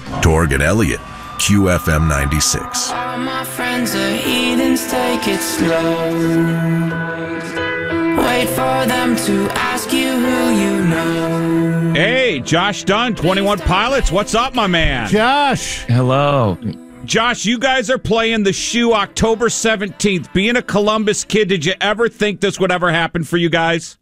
Torg and Elliott, QFM 96. All my friends are heathens, take it slow. Wait for them to ask you who you know. Hey, Josh Dunn, 21 Pilots. What's up, my man? Josh. Hello. Josh, you guys are playing the Shoe October 17th. Being a Columbus kid, did you ever think this would ever happen for you guys?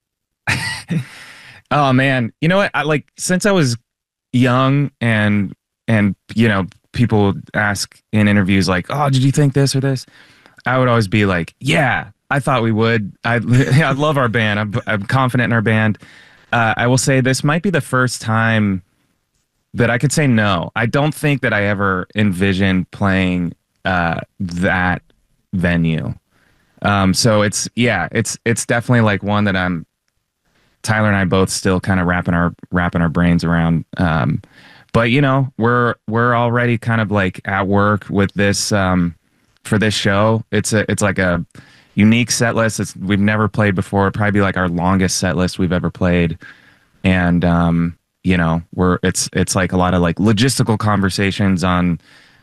Oh, man. You know what? Since I was young and people would ask in interviews like, oh, did you think this or this? I would always be like, yeah, I thought we would. I love our band. I'm confident in our band. I will say this might be the first time that I could say no. I don't think that I ever envisioned playing that venue. So it's definitely like one that Tyler and I both still kind of wrapping our brains around. But we're already kind of like at work with this for this show. It's like a unique set list. We've never played before. It'd probably be like our longest set list we've ever played. And it's like a lot of like logistical conversations on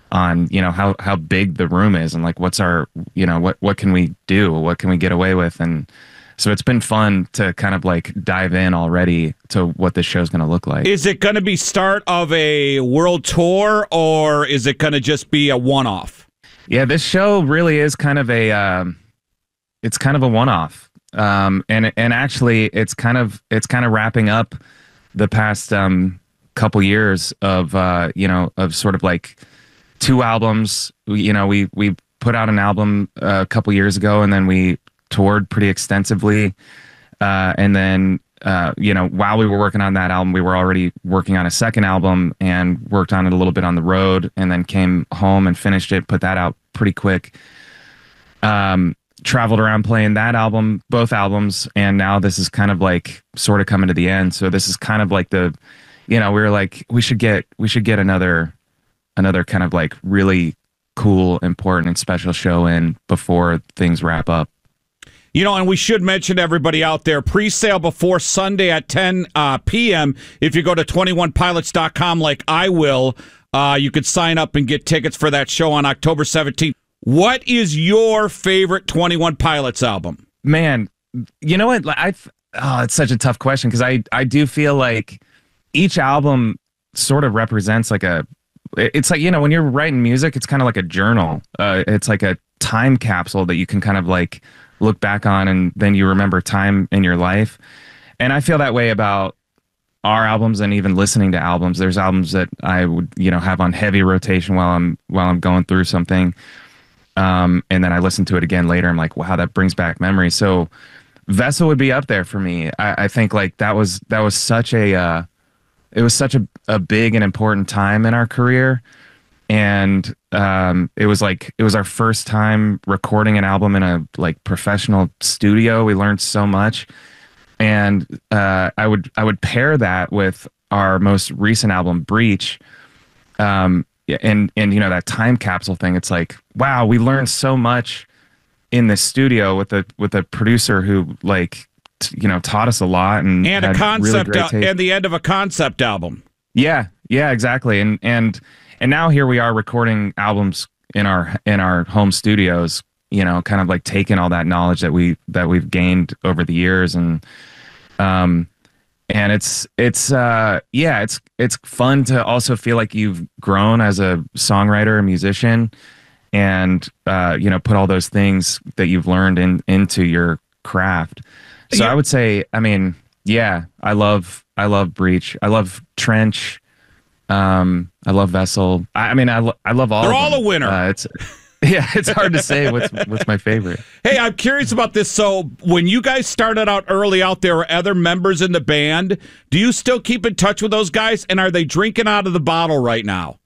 how big the room is and like what's our what can we do, what can we get away with. And so it's been fun to kind of like dive in already to what this show's going to look like. Is it going to be start of a world tour, or is it going to just be a one-off? Yeah, this show really is kind of a one-off. And actually it's kind of wrapping up the past couple years of sort of like two albums. We put out an album a couple years ago, and then we toured pretty extensively. And then, while we were working on that album, we were already working on a second album and worked on it a little bit on the road, and then came home and finished it, put that out pretty quick. Traveled around playing that album, both albums, and now this is kind of like sort of coming to the end. So this is kind of like we were like, we should get another kind of like really cool, important, and special show in before things wrap up. And we should mention to everybody out there, pre-sale before Sunday at 10 p.m. If you go to 21pilots.com like I will, you could sign up and get tickets for that show on October 17th. What is your favorite 21 Pilots album? Man, you know what? It's such a tough question because I do feel like each album sort of represents like it's like, when you're writing music, it's kind of like a journal. It's like a time capsule that you can kind of like look back on, and then you remember time in your life. And I feel that way about our albums, and even listening to albums. There's albums that I would, have on heavy rotation while I'm going through something. And then I listen to it again later. I'm like, wow, that brings back memories. So Vessel would be up there for me. I think like that was such a big and important time in our career. And it was our first time recording an album in a like professional studio. We learned so much. And I would pair that with our most recent album, Breach. And that time capsule thing. It's like, wow, we learned so much in the studio with a producer who like taught us a lot and a concept and the end of a concept album. Yeah, exactly. And now here we are recording albums in our home studios. Kind of like taking all that knowledge that we've gained over the years, and it's fun to also feel like you've grown as a songwriter, a musician, and put all those things that you've learned into your craft. So I would say, I love Breach. I love Trench. I love Vessel. I love all. They're of all them. a winner. It's hard to say what's my favorite. Hey, I'm curious about this. So when you guys started out early out, there were other members in the band. Do you still keep in touch with those guys? And are they drinking out of the bottle right now?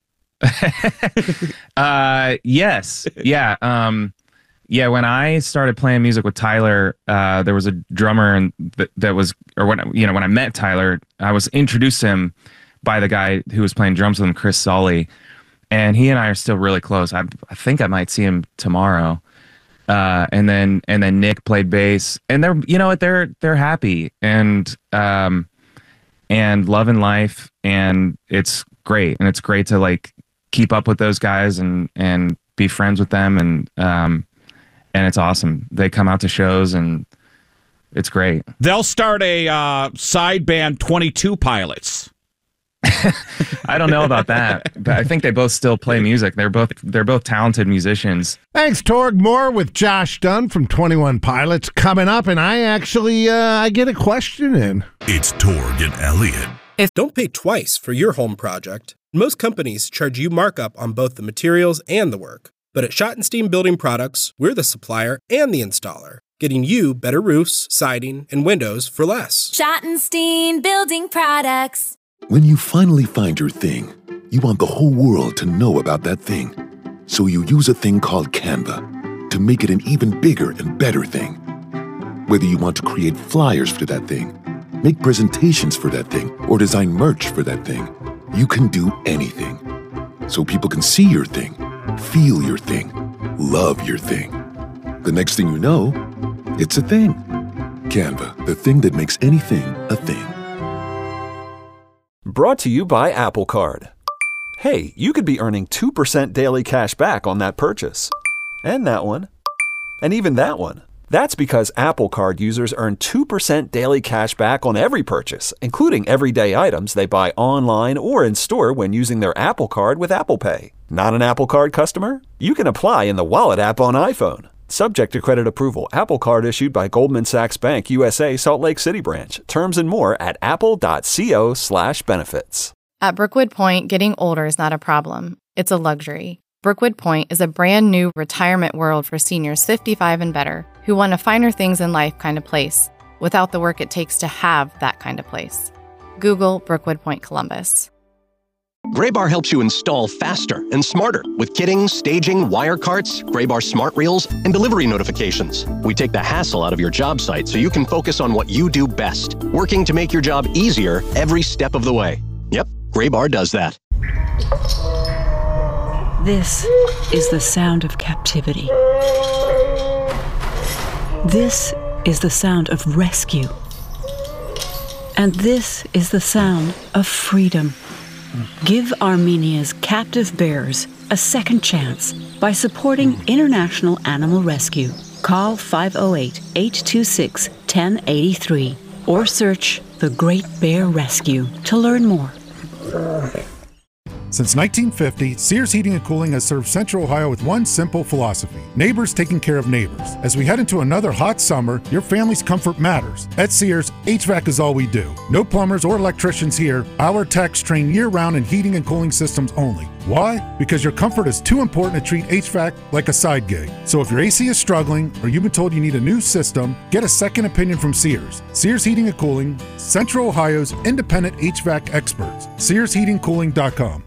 Yes. Yeah. When I started playing music with Tyler, there was a drummer when I met Tyler, I was introduced to him by the guy who was playing drums with him, Chris Solly. And he and I are still really close. I think I might see him tomorrow. And then Nick played bass, and they're happy. And and loving life, and it's great. And it's great to like keep up with those guys and be friends with them, and it's awesome. They come out to shows, and it's great. They'll start a side band, 22 Pilots. I don't know about that, but I think they both still play music. They're both talented musicians. Thanks, Torg. More with Josh Dunn from 21 Pilots coming up, and I actually I get a question in. It's Torg and Elliot. Don't pay twice for your home project. Most companies charge you markup on both the materials and the work. But at Schottenstein Building Products, we're the supplier and the installer, getting you better roofs, siding, and windows for less. Schottenstein Building Products. When you finally find your thing, you want the whole world to know about that thing. So you use a thing called Canva to make it an even bigger and better thing. Whether you want to create flyers for that thing, make presentations for that thing, or design merch for that thing, you can do anything. So people can see your thing, feel your thing, love your thing. The next thing you know, it's a thing. Canva, the thing that makes anything a thing. Brought to you by Apple Card. Hey, you could be earning 2% daily cash back on that purchase. And that one. And even that one. That's because Apple Card users earn 2% daily cash back on every purchase, including everyday items they buy online or in store when using their Apple Card with Apple Pay. Not an Apple Card customer? You can apply in the Wallet app on iPhone. Subject to credit approval. Apple Card issued by Goldman Sachs Bank USA, Salt Lake City branch. Terms and more at apple.co/benefits. At Brookwood Point, getting older is not a problem. It's a luxury. Brookwood Point is a brand new retirement world for seniors 55 and better who want a finer things in life kind of place without the work it takes to have that kind of place. Google Brookwood Point Columbus. Graybar helps you install faster and smarter with kitting, staging, wire carts, Graybar smart reels, and delivery notifications. We take the hassle out of your job site so you can focus on what you do best, working to make your job easier every step of the way. Yep, Graybar does that. This is the sound of captivity. This is the sound of rescue. And this is the sound of freedom. Give Armenia's captive bears a second chance by supporting International Animal Rescue. Call 508-826-1083 or search The Great Bear Rescue to learn more. Since 1950, Sears Heating and Cooling has served Central Ohio with one simple philosophy: neighbors taking care of neighbors. As we head into another hot summer, your family's comfort matters. At Sears, HVAC is all we do. No plumbers or electricians here. Our techs train year-round in heating and cooling systems only. Why? Because your comfort is too important to treat HVAC like a side gig. So if your AC is struggling or you've been told you need a new system, get a second opinion from Sears. Sears Heating and Cooling, Central Ohio's independent HVAC experts. SearsHeatingCooling.com.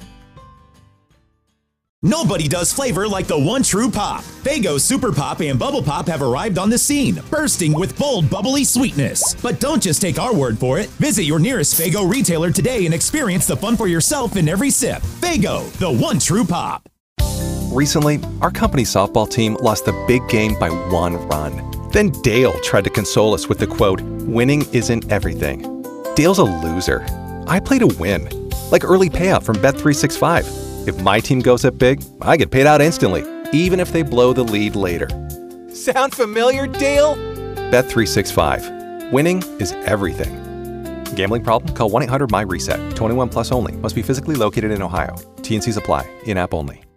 Nobody does flavor like the one true pop. Faygo Super Pop and Bubble Pop have arrived on the scene, bursting with bold, bubbly sweetness. But don't just take our word for it. Visit your nearest Faygo retailer today and experience the fun for yourself in every sip. Faygo, the one true pop. Recently, our company softball team lost the big game by 1 run. Then Dale tried to console us with the quote, "Winning isn't everything." Dale's a loser. I play to win, like early payout from Bet365. If my team goes up big, I get paid out instantly, even if they blow the lead later. Sound familiar, Dale? Bet365. Winning is everything. Gambling problem? Call 1-800-MY-RESET. 21 plus only. Must be physically located in Ohio. T&Cs apply. In-app only.